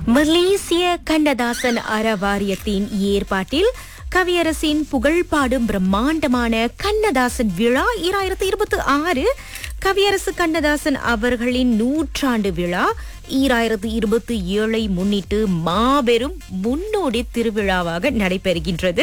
மலேசிய கண்ணதாசன் அறவாரியத்தின் ஏற்பாட்டில் கவியரசின் புகழ்பாடும் பிரம்மாண்டமான கண்ணதாசன் விழா 2026 கவியரசு கண்ணதாசன் அவர்களின் 100ஆண்டு விழா 2027 முன்னிட்டு மாபெரும் முன்னோடி திருவிழாவாக நடைபெறுகின்றது.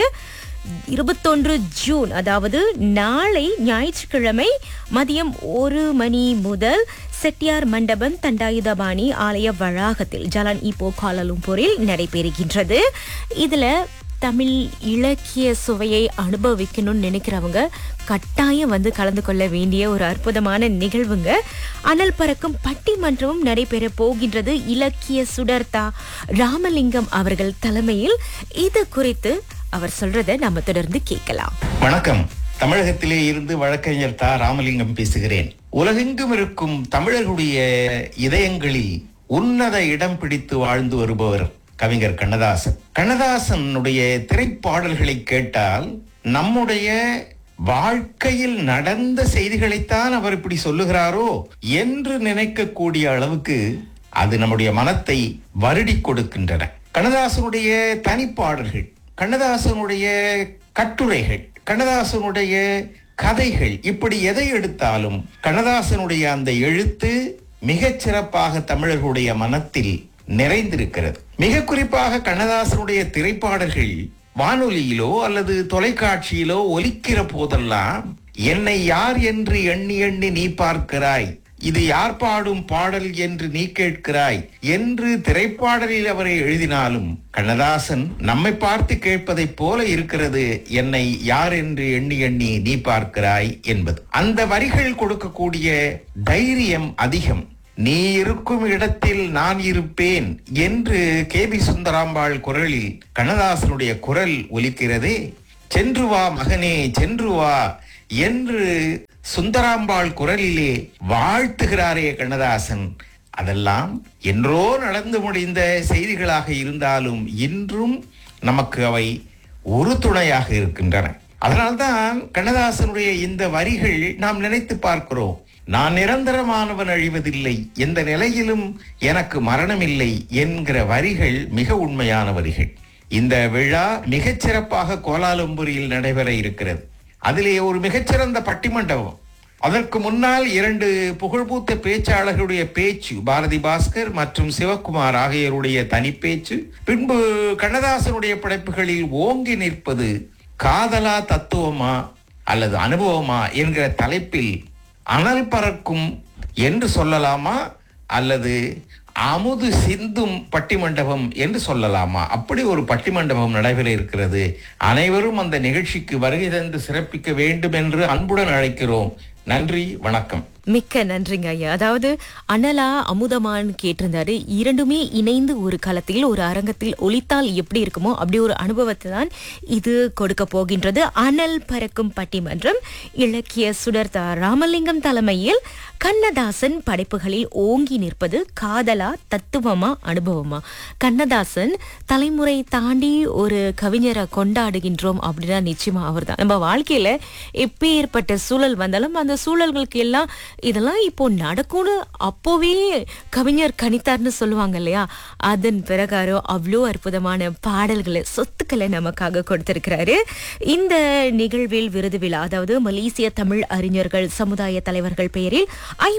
21 ஜூன் அதாவது நாளை ஞாயிற்றுக்கிழமை மதியம் 1 மணி முதல் செட்டியார் மண்டபம் தண்டாயுதபாணி ஆலய வளாகத்தில் ஜலான் இப்போ கோலாலம்பூரில் நடைபெறுகின்றது. இதுல தமிழ் இலக்கிய சுவையை அனுபவிக்கணும்னு நினைக்கிறவங்க கட்டாயம் வந்து கலந்து கொள்ள வேண்டிய ஒரு அற்புதமான நிகழ்வுங்க. அனல் பறக்கும் பட்டிமன்றமும் நடைபெற போகின்றது. இலக்கிய சுடர்தா ராமலிங்கம் அவர்கள் தலைமையில். இது குறித்து அவர் சொல்றதை நம்ம தொடர்ந்து கேட்கலாம். வணக்கம். தமிழகத்திலே இருந்து வழக்கறிஞர் தா ராமலிங்கம் பேசுகிறேன். உலகெங்கும் இருக்கும் தமிழர்களுடைய இதயங்களில் உன்னத இடம் பிடித்து வாழ்ந்து வருபவர் கவிஞர் கண்ணதாசன். கண்ணதாசனுடைய திரைப்பாடல்களை கேட்டால் நம்முடைய வாழ்க்கையில் நடந்த செய்திகளைத்தான் அவர் இப்படி சொல்லுகிறாரோ என்று நினைக்கக்கூடிய அளவுக்கு அது நம்முடைய மனத்தை வருடி கொடுக்கின்றன. கண்ணதாசனுடைய தனிப்பாடல்கள், கண்ணதாசனுடைய கட்டுரைகள், கண்ணதாசனுடைய கதைகள், இப்படி எதை எடுத்தாலும் கண்ணதாசனுடைய அந்த எழுத்து மிகச் சிறப்பாக தமிழர்களுடைய மனத்தில் நிறைந்திருக்கிறது. மிக குறிப்பாக கண்ணதாசனுடைய திரைப்பாடல்கள் வானொலியிலோ அல்லது தொலைக்காட்சியிலோ ஒலிக்கிற போதெல்லாம் என்னை யார் என்று எண்ணி எண்ணி நீ பார்க்கிறாய், இது யார் பாடும் பாடல் என்று நீ கேட்கிறாய் என்று திரைப்பாடலில் அவரை எழுதினாலும் கண்ணதாசன் நம்மை பார்த்து கேட்பதைப் போல இருக்கிறது என்னை யார் என்று எண்ணி எண்ணி நீ பார்க்கிறாய் என்பது. அந்த வரிகள் கொடுக்கக்கூடிய தைரியம் அதிகம். நீ இருக்கும் இடத்தில் நான் இருப்பேன் என்று கே.பி. சுந்தராம்பாள் குரலில் கண்ணதாசனுடைய குரல் ஒலிக்கிறதே. சென்று வா மகனே சென்று வா என்று சுந்தராம்பாள் குரலிலே வாழ்த்துகிறாரே கண்ணதாசன். அதெல்லாம் என்றோ நடந்து முடிந்த செய்திகளாக இருந்தாலும் இன்றும் நமக்கு அவை ஒரு துணையாக இருக்கின்றன. அதனால்தான் கண்ணதாசனுடைய இந்த வரிகள் நாம் நினைத்து பார்க்கிறோம். நான் நிரந்தரமானவன் அழிவதில்லை, எந்த நிலையிலும் எனக்கு மரணமில்லை என்கிற வரிகள் மிக உண்மையான வரிகள். இந்த விழா மிகச் சிறப்பாக கோலாலம்பூரில் நடைபெற இருக்கிறது. அதிலே ஒரு மிகச்சிறந்த பட்டிமண்டபம். அதற்கு முன்னால் 2 புகழ்பூத்த பேச்சாளர்களுடைய பேச்சு, பாரதி பாஸ்கர் மற்றும் சிவகுமார் ஆகியோருடைய தனி பேச்சு. பின்பு கண்ணதாசனுடைய படைப்புகளில் ஓங்கி நிற்பது காதலா தத்துவமா அல்லது அனுபவமா என்கிற தலைப்பில் அனல் பறக்கும் என்று சொல்லலாமா அல்லது அமுது சிந்தும் பட்டிமண்டபம் என்று சொல்லலாமா, அப்படி ஒரு பட்டிமண்டபம் நடைபெற இருக்கிறது. அனைவரும் அந்த நிகழ்ச்சிக்கு வருகை தந்து சிறப்பிக்க வேண்டும் என்று அன்புடன் அழைக்கிறோம். நன்றி, வணக்கம். மிக்க நன்றிங்க ஐயா. அதாவது அனலா அமுதமான்னு கேட்டிருந்தாரு. இரண்டுமே இணைந்து ஒரு காலத்தில் ஒரு அரங்கத்தில் ஒலித்தால் எப்படி இருக்குமோ அப்படி ஒரு அனுபவத்தை தான் இது கொடுக்க போகின்றது. அனல் பறக்கும் பட்டிமன்றம் இலக்கிய சுடர்தா ராமலிங்கம் தலைமையில். கண்ணதாசன் படைப்புகளில் ஓங்கி நிற்பது காதலா தத்துவமா அனுபவமா? கண்ணதாசன் தலைமுறை தாண்டி ஒரு கவிஞரை கொண்டாடுகின்றோம் அப்படின்னா நிச்சயமா அவர் தான். நம்ம வாழ்க்கையில எப்பேற்பட்ட சூழல் வந்தாலும் அந்த சூழல்களுக்கு எல்லாம் இதெல்லாம் இப்போ நடக்கும்னு அப்போவே கவிஞர் கணித்தார்னு சொல்லுவாங்க இல்லையா, அதன் பிரகாரம் அவ்வளோ அற்புதமான பாடல்களை சொத்துக்களை நமக்காக கொடுத்திருக்கிறாரு. இந்த நிகழ்வில் விருது விழா, அதாவது மலேசிய தமிழ் அறிஞர்கள் சமுதாய தலைவர்கள் பெயரில்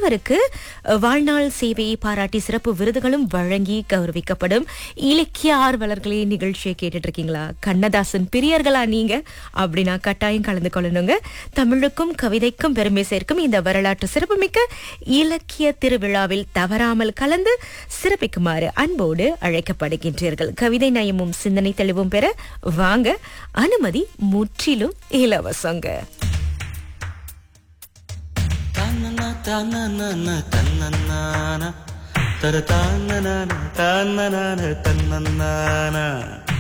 5 வாழ்நாள் சேவையை பாராட்டி சிறப்பு விருதுகளும் வழங்கி கௌரவிக்கப்படும். இலக்கிய ஆர்வலர்களே நிகழ்ச்சியை கேட்டுட்டு இருக்கீங்களா? கண்ணதாசன் பிரியர்களா நீங்க அப்படின்னா கட்டாயம் கலந்து கொள்ளணுங்க. தமிழுக்கும் கவிதைக்கும் பெருமை சேர்க்கும் இந்த வரலாற்று சிறப்புமிக்க இலக்கிய திருவிழாவில் தவறாமல் கலந்து சிறப்பிக்குமாறு அன்போடு அழைக்கப்படுகின்றீர்கள். கவிதை நயமும் சிந்தனை தெளிவும் பெற வாங்க. அனுமதி முற்றிலும் இலவசங்க. தன்னன்னா